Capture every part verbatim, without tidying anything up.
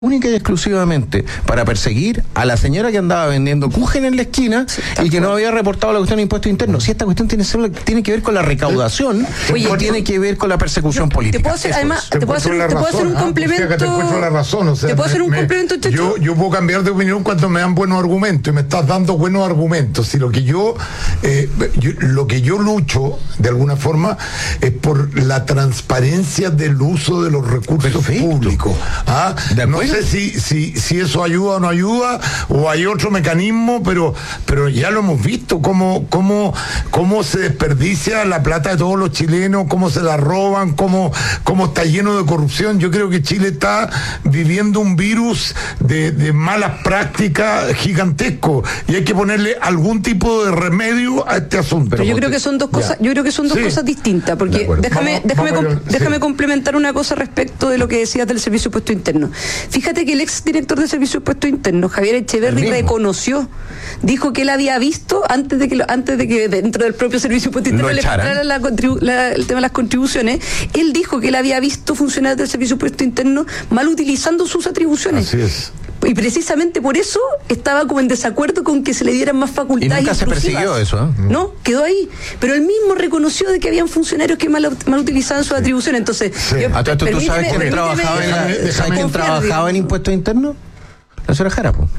única y exclusivamente para perseguir a la señora que andaba vendiendo Kuchen en la esquina sí, y que no había reportado la cuestión de impuestos internos. Si esta cuestión tiene, tiene que ver con la recaudación, Oye, o tiene que ver con la persecución yo, política. Te puedo hacer, además, te, te puedo hacer, te puedo hacer un complemento. Ah, te encuentro la razón. O sea, te puedo me, hacer un me, complemento, Checho. Yo, yo puedo cambiar de opinión cuando me dan buenos argumentos y me estás dando buenos argumentos. Y lo que yo, eh, yo, lo que yo lucho de alguna forma es por la transparencia del uso de los recursos Perfecto. públicos. ¿Ah? No sé si, si, si eso ayuda o no ayuda, o hay otro mecanismo, pero, pero ya lo hemos visto, cómo, cómo, cómo se desperdicia la plata de todos los chilenos, cómo se la roban, cómo, cómo está lleno de corrupción. Yo creo que Chile está viviendo un virus de, de malas prácticas gigantesco, y hay que ponerle algún tipo de remedio a este asunto. Pero yo creo que son dos cosas, ya. yo creo que son dos sí. cosas distintas, porque déjame, vamos, déjame, vamos com- déjame sí. complementar una cosa respecto de lo que decías del Servicio de Impuesto Interno. Fíjate que el ex director del Servicio de Impuesto Interno, Javier Echeverri, reconoció, dijo que él había visto antes de que lo, antes de que dentro del propio Servicio de Impuesto Interno le pagaran la contribu- la, el tema de las contribuciones, él dijo que él había visto funcionarios del Servicio de Impuesto Interno mal utilizando sus atribuciones. Así es. Y precisamente por eso estaba como en desacuerdo con que se le dieran más facultades. Y nunca se persiguió eso, ¿eh? No, quedó ahí. Pero él mismo reconoció de que habían funcionarios que mal, mal utilizaban sus atribuciones. Entonces, sí. yo, ¿A ¿tú, ¿tú sabes quién trabajaba, en, la, ¿sabes quién trabajaba en impuestos internos? La señora Jara, pues.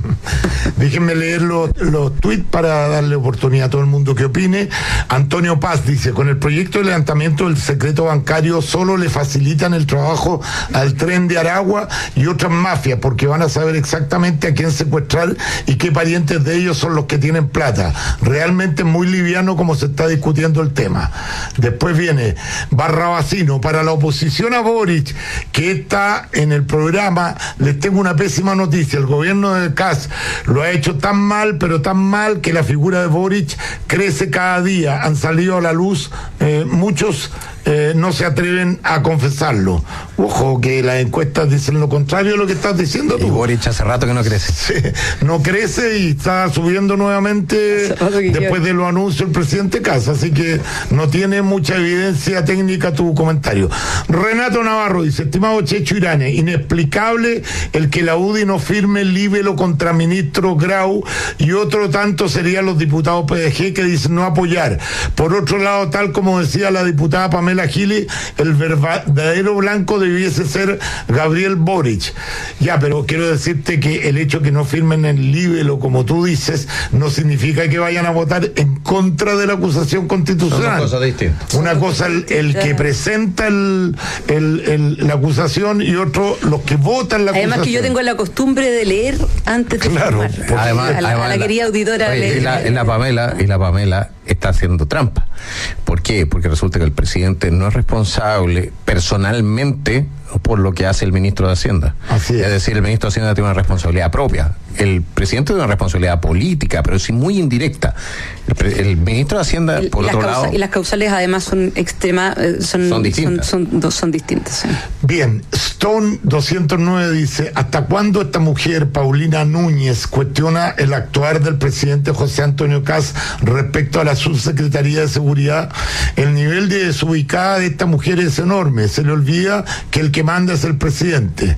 Déjenme leer los, los tweets para darle oportunidad a todo el mundo que opine. Antonio Paz dice: con el proyecto de levantamiento del secreto bancario solo le facilitan el trabajo al Tren de Aragua y otras mafias, porque van a saber exactamente a quién secuestrar y qué parientes de ellos son los que tienen plata. Realmente es muy liviano como se está discutiendo el tema. Después viene Barrabasino: para la oposición a Boric, que está en el programa, les tengo una pésima noticia. El gobierno de Kast lo ha hecho tan mal, pero tan mal, que la figura de Boric crece cada día. Han salido a la luz eh, muchos eh, no se atreven a confesarlo. Ojo, que las encuestas dicen lo contrario de lo que estás diciendo tú. Y Boric hace rato que no crece. Sí, no crece y está subiendo nuevamente después de los anuncios del presidente Kast, así que no tiene mucha evidencia técnica tu comentario. Renato Navarro dice: estimado Checho Irane, inexplicable el que la U D I no firme el libelo contra ministro Grau, y otro tanto serían los diputados P D G que dicen no apoyar. Por otro lado, tal como decía la diputada Pamela Giles, el verdadero blanco debiese ser Gabriel Boric. Ya, pero quiero decirte que el hecho que no firmen el libelo, como tú dices, no significa que vayan a votar en contra de la acusación constitucional. Son dos cosas distintas. Una cosa el, el que presenta el, el, el, la acusación, y otro los que votan la acusación. Además que yo tengo la costumbre de leer antes de claro, firmar. Además, a la, además, a la querida auditora. Oye, y, la, y la Pamela y la Pamela está haciendo trampa. ¿Por qué? Porque resulta que el presidente no es responsable personalmente por lo que hace el ministro de Hacienda. Así es. Es decir, el ministro de Hacienda tiene una responsabilidad propia. El presidente tiene una responsabilidad política, pero sí muy indirecta. El, pre, el ministro de Hacienda, el, por y otro causa, lado... Y las causales además son extremas, eh, son, son distintas. Son, son, dos, son distintas, sí. Bien, Stone doscientos nueve dice: ¿hasta cuándo esta mujer, Paulina Núñez, cuestiona el actuar del presidente José Antonio Kast respecto a la subsecretaría de Seguridad? El nivel de desubicada de esta mujer es enorme. Se le olvida que el que manda es el presidente.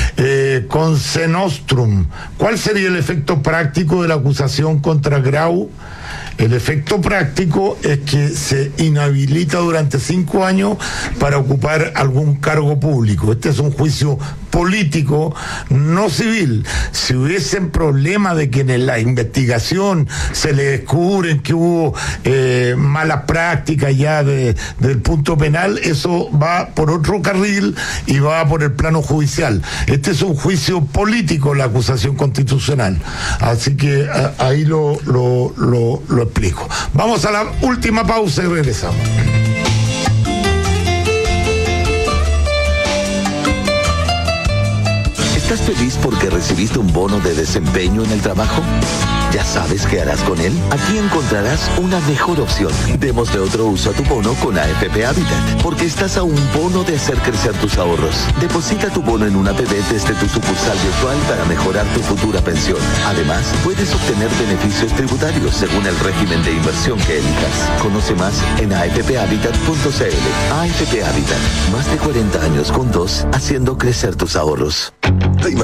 Eh, con Senostrum, ¿cuál sería el efecto práctico de la acusación contra Grau? El efecto práctico es que se inhabilita durante cinco años para ocupar algún cargo público. Este es un juicio político, no civil. Si hubiesen problema de que en la investigación se le descubren que hubo eh, malas prácticas ya de, del punto penal, eso va por otro carril y va por el plano judicial. Este es un juicio político, la acusación constitucional. Así que a, ahí lo, lo, lo, lo explico. Vamos a la última pausa y regresamos. ¿Estás feliz porque recibiste un bono de desempeño en el trabajo? ¿Ya sabes qué harás con él? Aquí encontrarás una mejor opción. Démosle otro uso a tu bono con A F P Habitat, porque estás a un bono de hacer crecer tus ahorros. Deposita tu bono en una A P B desde tu sucursal virtual para mejorar tu futura pensión. Además, puedes obtener beneficios tributarios según el régimen de inversión que elijas. Conoce más en a f p habitat punto c l. A F P Habitat, más de cuarenta años juntos, haciendo crecer tus ahorros.